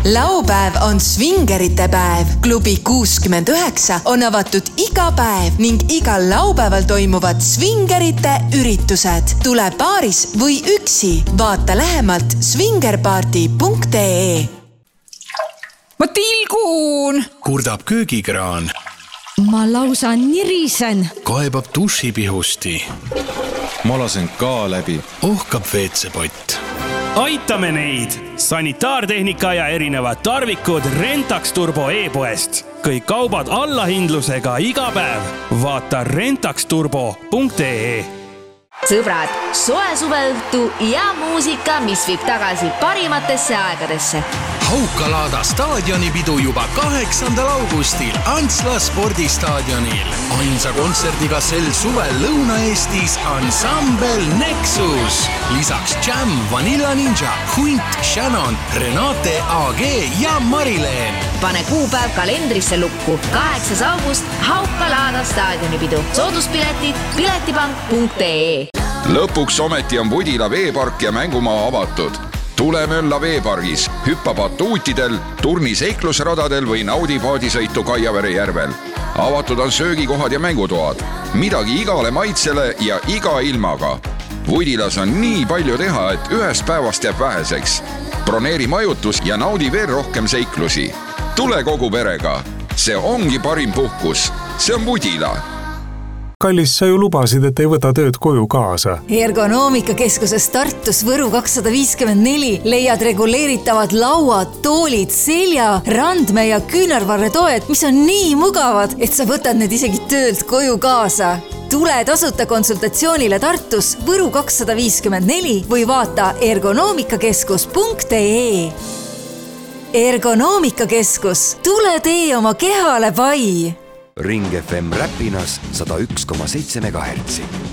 Laupäev on svingerite päev. Klubi 69 on avatud iga päev ning igal laupäeval toimuvad svingerite üritused. Tule paaris või üksi. Vaata lähemalt svingerparty.ee. Ma tilgun! Kurdab köögikraan. Ma lausa nirisen. Kaebab dušipihusti. Ma lasen ka läbi. Ohkab veetsepott. Aitame neid! Sanitaartehnika ja erinevad tarvikud Rentax Turbo e-poest. Kõik kaubad allahindlusega iga päev. Vaata rentaxturbo.ee. Sõbrad, soe suveõhtu ja muusika, mis viib tagasi parimatesse aegadesse. Haukalaada staadionipidu juba 8. augustil Antsla spordistaadionil. Ainsa kontserdiga sel suvel Lõuna-Eestis ansambel Nexus. Lisaks Jam, Vanilla Ninja, Hunt, Shannon, Renate AG ja Marileen. Pane kuupäev kalendrisse lukku. 8. august Haukalaada staadionipidu. Sooduspiletid piletipank.ee. Lõpuks ometi on Budila veepark ja mängumaa avatud. Tule mölla veepargis, hüppa batuutidel, turni seiklusradadel või naudi paadisõitu Kaiavere järvel. Avatud on söögikohad ja mängutoad. Midagi igale maitsele ja iga ilmaga. Budilas on nii palju teha, et ühest päevast jääb väheseks. Broneeri majutus ja naudi veel rohkem seiklusi. Tule kogu perega. See ongi parim puhkus. See on Budila. Kallis, sa ju lubasid, et ei võta tööd koju kaasa. Ergonoomikakeskuses Tartus Võru 254 leiad reguleeritavad lauad, toolid, selja, randme ja küünarvarretoed, mis on nii mugavad, et sa võtad need isegi töölt koju kaasa. Tule tasuta konsultatsioonile Tartus Võru 254 või vaata ergonoomikakeskus.ee. Ergonoomikakeskus, tule tee oma kehale pai! Ring FM Räpinas 101,7 MHz.